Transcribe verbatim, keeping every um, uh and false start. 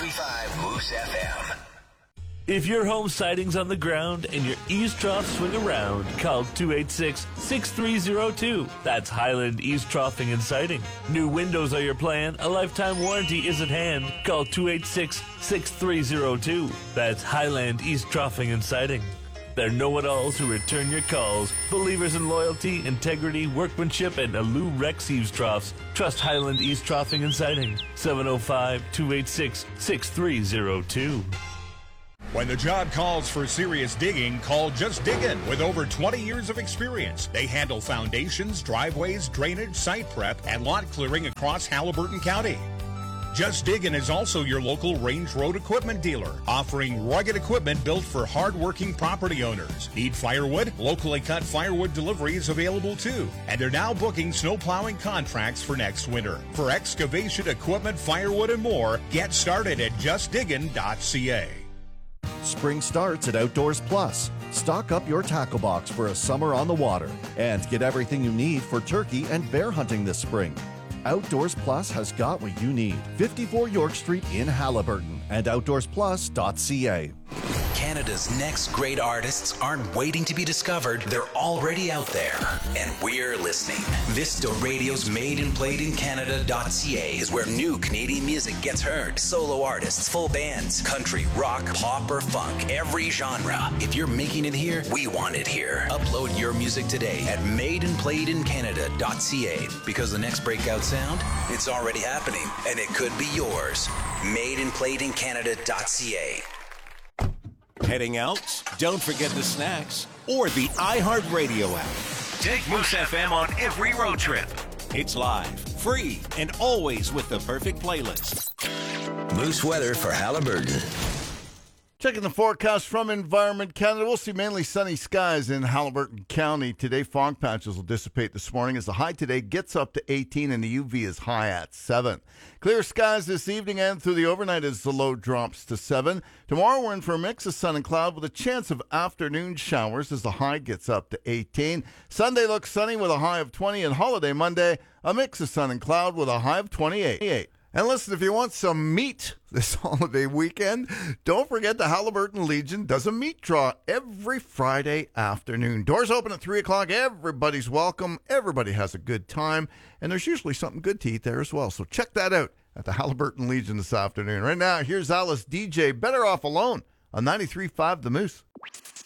point five Moose F M. If your home siding's on the ground and your eaves troughs swing around, call two eight six, six three zero two. That's Highland Eaves Troughing and Siding. New windows are your plan. A lifetime warranty is at hand. Call two eight six, six three zero two. That's Highland Eaves Troughing and Siding. They're know-it-alls who return your calls. Believers in loyalty, integrity, workmanship, and Alu Rex Eaves Troughs. Trust Highland Eaves Troughing and Siding. seven oh five, two eight six, six three zero two. When the job calls for serious digging, call Just Diggin' with over twenty years of experience. They handle foundations, driveways, drainage, site prep, and lot clearing across Haliburton County. Just Diggin' is also your local Range Road equipment dealer, offering rugged equipment built for hard-working property owners. Need firewood? Locally cut firewood delivery is available too. And they're now booking snow plowing contracts for next winter. For excavation equipment, firewood, and more, get started at just diggin dot c a. Spring starts at Outdoors Plus. Stock up your tackle box for a summer on the water and get everything you need for turkey and bear hunting this spring. Outdoors Plus has got what you need. fifty-four York Street in Haliburton and outdoors plus dot c a. Canada's next great artists aren't waiting to be discovered. They're already out there, and we're listening. Vista Radio's Made and Played in Canada dot c a is where new Canadian music gets heard. Solo artists, full bands, country, rock, pop, or funk, every genre. If you're making it here, we want it here. Upload your music today at Made and Played in Canada dot c a, because the next breakout sound, it's already happening, and it could be yours. Made and Played in Canada dot c a. Heading out? Don't forget the snacks or the iHeartRadio app. Take Moose F M on every road trip. It's live, free, and always with the perfect playlist. Moose weather for Haliburton. Checking the forecast from Environment Canada, we'll see mainly sunny skies in Haliburton County. Today, fog patches will dissipate this morning as the high today gets up to eighteen and the U V is high at seven. Clear skies this evening and through the overnight as the low drops to seven. Tomorrow, we're in for a mix of sun and cloud with a chance of afternoon showers as the high gets up to eighteen. Sunday looks sunny with a high of twenty, and holiday Monday, a mix of sun and cloud with a high of twenty-eight. And listen, if you want some meat this holiday weekend, don't forget the Haliburton Legion does a meat draw every Friday afternoon. Doors open at three o'clock. Everybody's welcome. Everybody has a good time. And there's usually something good to eat there as well. So check that out at the Haliburton Legion this afternoon. Right now, here's Alice D J, Better Off Alone on ninety-three point five The Moose.